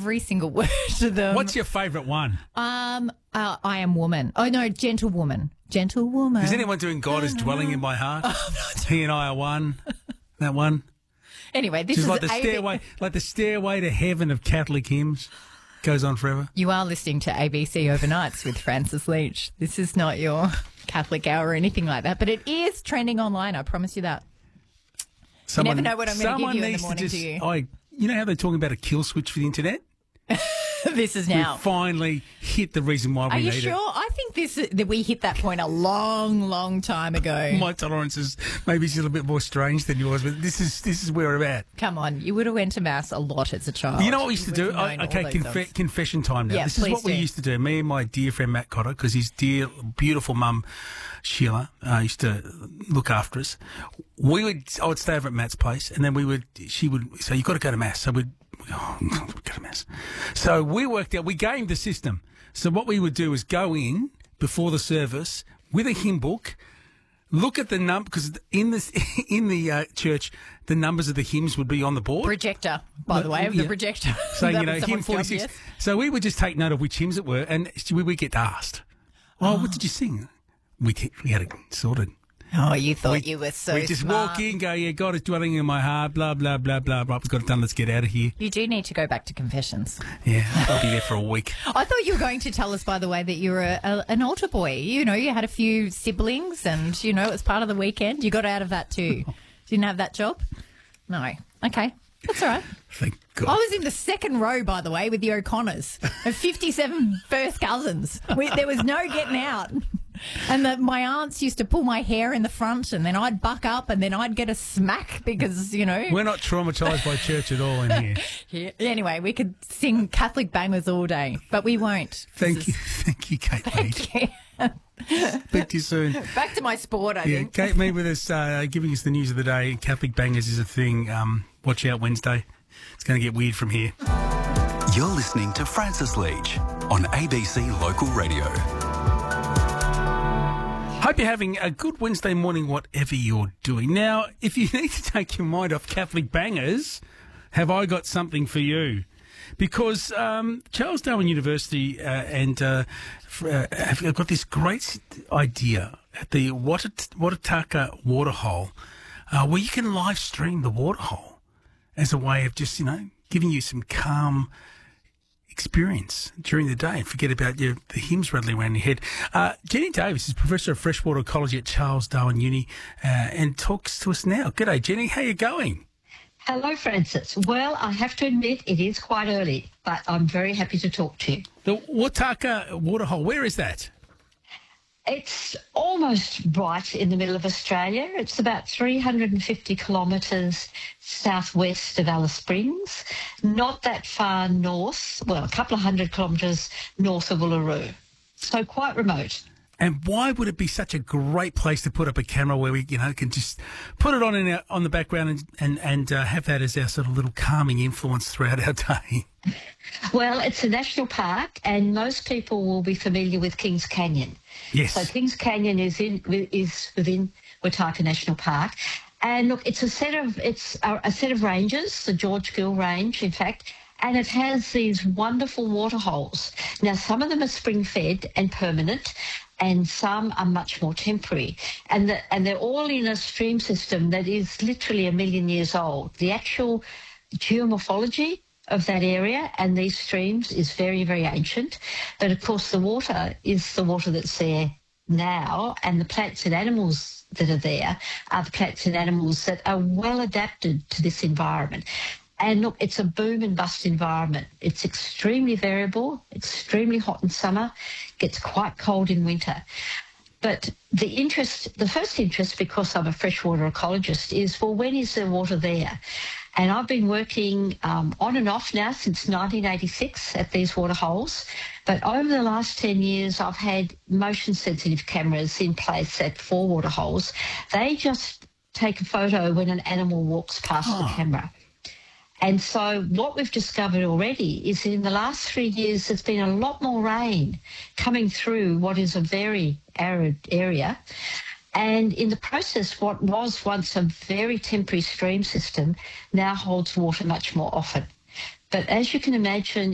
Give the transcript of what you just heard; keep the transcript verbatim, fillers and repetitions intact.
every single word to them. What's your favourite one? Um, uh, I am woman. Oh, no, gentle woman. Gentle woman. Is anyone doing God is dwelling in my heart? He and I are one. That one. Anyway, this Just is like the A B- stairway, like the stairway to heaven of Catholic hymns. Goes on forever. You are listening to A B C Overnights with Francis Leach. This is not your Catholic hour or anything like that, but it is trending online. I promise you that. Someone, you never know what I'm going to give you in the needs to morning, just, do you? I, you know how they're talking about a kill switch for the internet? This is now. We finally hit the reason why we Are you need sure? it. I think this that we hit that point a long, long time ago. My tolerance is maybe it's a little bit more strange than yours, but this is this is where we're at. Come on, you would have went to mass a lot as a child. You know what we used to You do? would have known I, all okay, those confe- songs. confession time now. Yeah, this is please what we do. used to do. Me and my dear friend Matt Cotter, because his dear, beautiful mum Sheila uh, used to look after us. We would, I would stay over at Matt's place, and then we would. She would say, "You've got to go to mass." So we'd. Oh, go to mass. So we worked out. We gamed the system. So what we would do is go in before the service with a hymn book. Look at the number, because in this in the uh, church, the numbers of the hymns would be on the board. Projector, by the way, of Yeah. the projector. So, That you know, was hymn someone's job, forty-six. yes. So we would just take note of which hymns it were, and we would get asked, oh, what did you sing? We, we had it sorted. Oh, you thought you were so we just smart. walk in, go, yeah, God is dwelling in my heart, blah, blah, blah, blah, blah. We've got it done. Let's get out of here. You do need to go back to confessions. Yeah, I'll be there for a week. I thought you were going to tell us, by the way, that you were a, a, an altar boy. You know, you had a few siblings and, you know, it was part of the weekend. You got out of that too. Didn't have that job? No. Okay. That's all right. Thank God. I was in the second row, by the way, with the O'Connors of fifty-seven first cousins. We, there was no getting out. And the, my aunts used to pull my hair in the front, and then I'd buck up, and then I'd get a smack because, you know. We're not traumatised by church at all in here. Yeah. Anyway, we could sing Catholic bangers all day, but we won't. Thank This you. is- Thank you, Kate Mead. Thank you. Speak to you soon. Back to my sport, I Yeah, think. Kate Mead with us, uh, giving us the news of the day. Catholic bangers is a thing. Um, watch out Wednesday. It's going to get weird from here. You're listening to Francis Leach on A B C Local Radio. Hope you're having a good Wednesday morning, whatever you're doing. Now, if you need to take your mind off Catholic bangers, have I got something for you? Because um, Charles Darwin University uh, and uh, f- uh, have got this great idea at the Watat- Watataka waterhole uh, where you can live stream the waterhole as a way of just, you know, giving you some calm experience during the day and forget about your, the hymns rattling around your head. Uh, Jenny Davis is Professor of Freshwater Ecology at Charles Darwin Uni uh, and talks to us now. G'day, Jenny. How you going? Hello, Francis. Well, I have to admit it is quite early, but I'm very happy to talk to you. The Wataka waterhole, where is that? It's almost right in the middle of Australia. It's about three hundred fifty kilometres southwest of Alice Springs, not that far north, well, a couple of hundred kilometres north of Uluru. So quite remote. And why would it be such a great place to put up a camera where we, you know, can just put it on in our, on the background and and, and uh, have that as our sort of little calming influence throughout our day? Well, it's a national park, and most people will be familiar with Kings Canyon. Yes. So Kings Canyon is in is within Wataka National Park, and look, it's a set of it's a, a set of ranges, the George Gill Range, in fact, and it has these wonderful water holes. Now, some of them are spring-fed and permanent, and some are much more temporary, and the, and they're all in a stream system that is literally a million years old. The actual geomorphology of that area and these streams is very, very ancient. But of course, the water is the water that's there now, and the plants and animals that are there are the plants and animals that are well adapted to this environment. And look, it's a boom and bust environment. It's extremely variable, extremely hot in summer, gets quite cold in winter. But the interest, the first interest, because I'm a freshwater ecologist, is, well, when is the water there? And I've been working um, on and off now since nineteen eighty-six at these water holes. But over the last ten years, I've had motion-sensitive cameras in place at four water holes. They just take a photo when an animal walks past Oh. the camera. And so what we've discovered already is that in the last three years, there's been a lot more rain coming through what is a very arid area. And in the process, what was once a very temporary stream system now holds water much more often. But as you can imagine,